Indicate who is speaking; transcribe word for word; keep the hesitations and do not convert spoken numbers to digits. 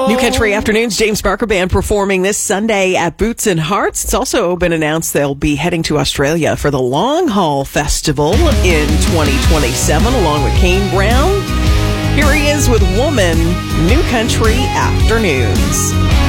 Speaker 1: New Country Afternoons, James Barker Band performing this Sunday at Boots and Hearts. It's also been announced they'll be heading to Australia for the Long Haul Festival in twenty twenty-seven, along with Kane Brown. Here he is with Woman, New Country Afternoons.